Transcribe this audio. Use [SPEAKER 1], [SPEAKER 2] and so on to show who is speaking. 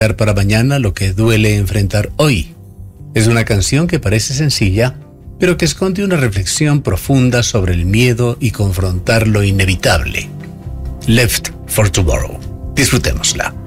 [SPEAKER 1] para mañana lo que duele enfrentar hoy. Es una canción que parece sencilla, pero que esconde una reflexión profunda sobre el miedo y confrontar lo inevitable. Left for Tomorrow. Disfrutémosla.